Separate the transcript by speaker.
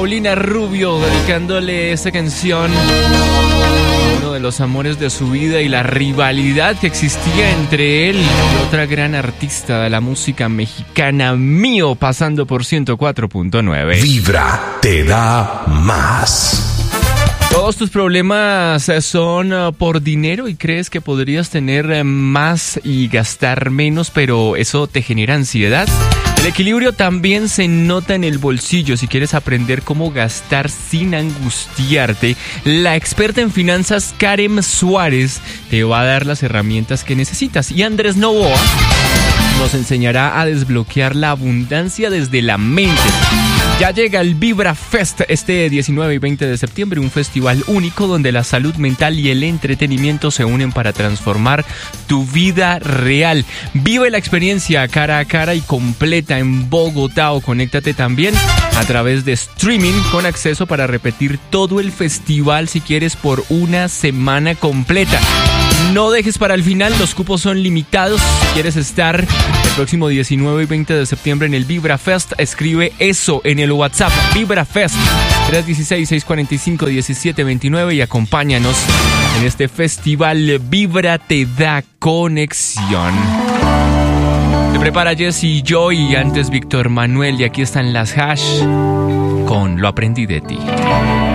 Speaker 1: Paulina Rubio, dedicándole esta canción a uno de los amores de su vida y la rivalidad que existía entre él y otra gran artista de la música mexicana, Mío, pasando por 104.9.
Speaker 2: Vibra te da más.
Speaker 1: Todos tus problemas son por dinero y crees que podrías tener más y gastar menos, pero eso te genera ansiedad. El equilibrio también se nota en el bolsillo. Si quieres aprender cómo gastar sin angustiarte, la experta en finanzas Karen Suárez te va a dar las herramientas que necesitas. Y Andrés Novoa nos enseñará a desbloquear la abundancia desde la mente. Ya llega el Vibra Fest este 19 y 20 de septiembre, un festival único donde la salud mental y el entretenimiento se unen para transformar tu vida real. Vive la experiencia cara a cara y completa en Bogotá, o conéctate también a través de streaming con acceso para repetir todo el festival si quieres por una semana completa. No dejes para el final, los cupos son limitados. Si quieres estar el próximo 19 y 20 de septiembre en el Vibra Fest, escribe eso en el WhatsApp, Vibra Fest 316-645-1729 y acompáñanos en este festival. Vibra te da conexión. Se prepara Jesse Joy y antes Víctor Manuel, y aquí están las Hash con Lo aprendí de ti.